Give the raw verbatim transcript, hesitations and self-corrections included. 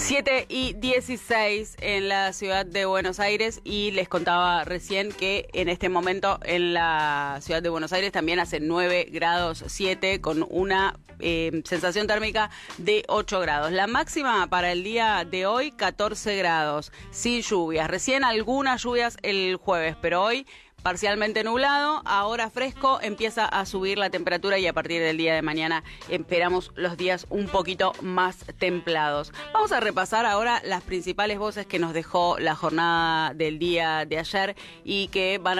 siete y dieciséis en la ciudad de Buenos Aires, y les contaba recién que en este momento en la ciudad de Buenos Aires también hace nueve grados siete con una eh, sensación térmica de ocho grados. La máxima para el día de hoy, catorce grados, sin lluvias. Recién algunas lluvias el jueves, pero hoy parcialmente nublado, ahora fresco, empieza a subir la temperatura y a partir del día de mañana esperamos los días un poquito más templados. Vamos a repasar ahora las principales voces que nos dejó la jornada del día de ayer y que van a